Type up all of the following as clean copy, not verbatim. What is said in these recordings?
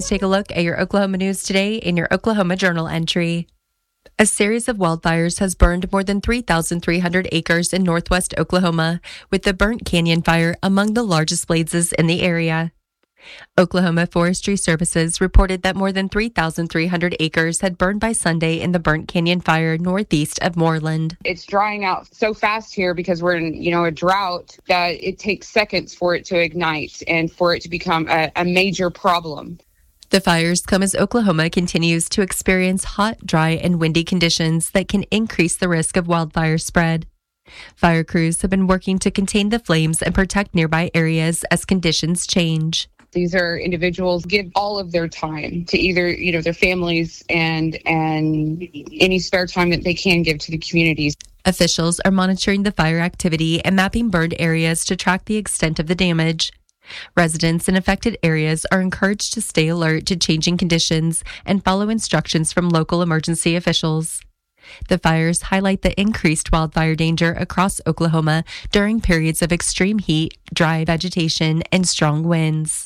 take a look at your Oklahoma news today in your Oklahoma Journal entry. A series of wildfires has burned more than 3,300 acres in northwest Oklahoma, with the Burnt Canyon Fire among the largest blazes in the area. Oklahoma Forestry Services reported that more than 3,300 acres had burned by Sunday in the Burnt Canyon Fire northeast of Moreland. It's drying out so fast here because we're in, a drought that it takes seconds for it to ignite and for it to become a major problem. The fires come as Oklahoma continues to experience hot, dry, and windy conditions that can increase the risk of wildfire spread. Fire crews have been working to contain the flames and protect nearby areas as conditions change. These are individuals give all of their time to either, their families and any spare time that they can give to the communities. Officials are monitoring the fire activity and mapping burned areas to track the extent of the damage. Residents in affected areas are encouraged to stay alert to changing conditions and follow instructions from local emergency officials. The fires highlight the increased wildfire danger across Oklahoma during periods of extreme heat, dry vegetation, and strong winds.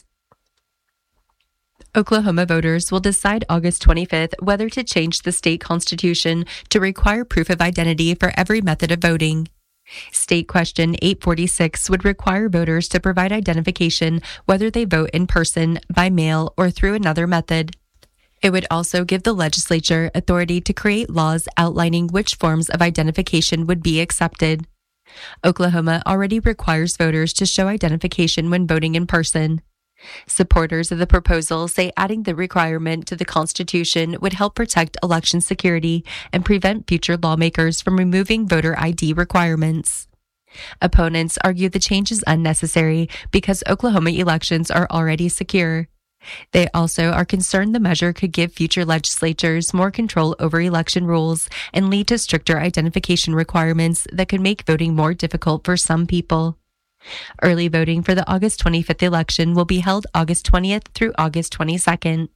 Oklahoma voters will decide August 25th whether to change the state constitution to require proof of identity for every method of voting. State Question 846 would require voters to provide identification whether they vote in person, by mail, or through another method. It would also give the legislature authority to create laws outlining which forms of identification would be accepted. Oklahoma already requires voters to show identification when voting in person. Supporters of the proposal say adding the requirement to the Constitution would help protect election security and prevent future lawmakers from removing voter ID requirements. Opponents argue the change is unnecessary because Oklahoma elections are already secure. They also are concerned the measure could give future legislatures more control over election rules and lead to stricter identification requirements that could make voting more difficult for some people. Early voting for the August 25th election will be held August 20th through August 22nd.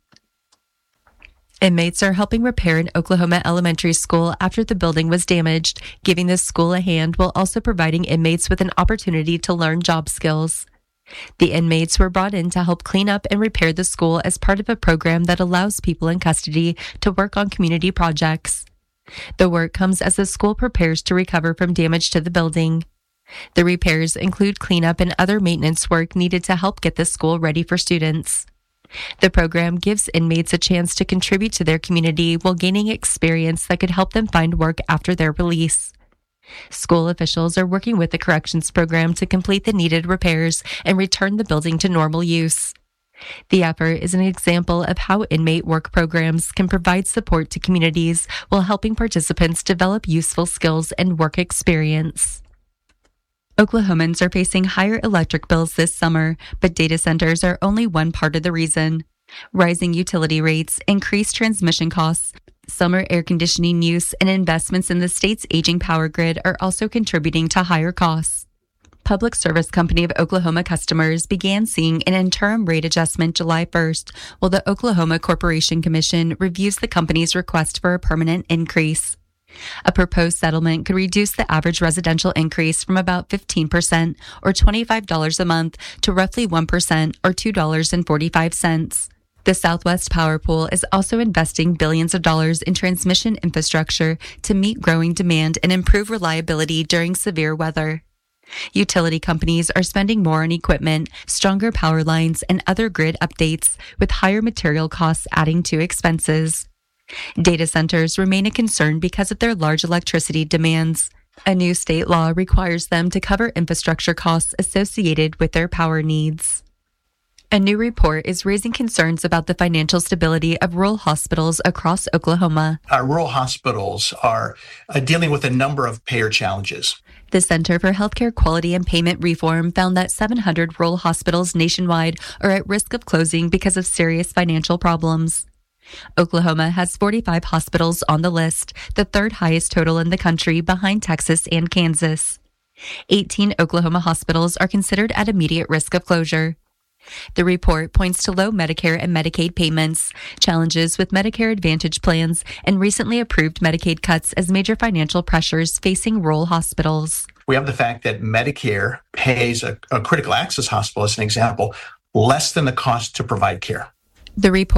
Inmates are helping repair an Oklahoma elementary school after the building was damaged. Giving the school a hand while also providing inmates with an opportunity to learn job skills. The inmates were brought in to help clean up and repair the school as part of a program that allows people in custody to work on community projects. The work comes as the school prepares to recover from damage to the building. The repairs include cleanup and other maintenance work needed to help get the school ready for students. The program gives inmates a chance to contribute to their community while gaining experience that could help them find work after their release. School officials are working with the corrections program to complete the needed repairs and return the building to normal use. The effort is an example of how inmate work programs can provide support to communities while helping participants develop useful skills and work experience. Oklahomans are facing higher electric bills this summer, but data centers are only one part of the reason. Rising utility rates, increased transmission costs, summer air conditioning use, and investments in the state's aging power grid are also contributing to higher costs. Public Service Company of Oklahoma customers began seeing an interim rate adjustment July 1st, while the Oklahoma Corporation Commission reviews the company's request for a permanent increase. A proposed settlement could reduce the average residential increase from about 15% or $25 a month to roughly 1% or $2.45. The Southwest Power Pool is also investing billions of dollars in transmission infrastructure to meet growing demand and improve reliability during severe weather. Utility companies are spending more on equipment, stronger power lines, and other grid updates, with higher material costs adding to expenses. Data centers remain a concern because of their large electricity demands. A new state law requires them to cover infrastructure costs associated with their power needs. A new report is raising concerns about the financial stability of rural hospitals across Oklahoma. Our rural hospitals are dealing with a number of payer challenges. The Center for Healthcare Quality and Payment Reform found that 700 rural hospitals nationwide are at risk of closing because of serious financial problems. Oklahoma has 45 hospitals on the list, the third highest total in the country behind Texas and Kansas. 18 Oklahoma hospitals are considered at immediate risk of closure. The report points to low Medicare and Medicaid payments, challenges with Medicare Advantage plans, and recently approved Medicaid cuts as major financial pressures facing rural hospitals. We have the fact that Medicare pays a critical access hospital, as an example, less than the cost to provide care. The report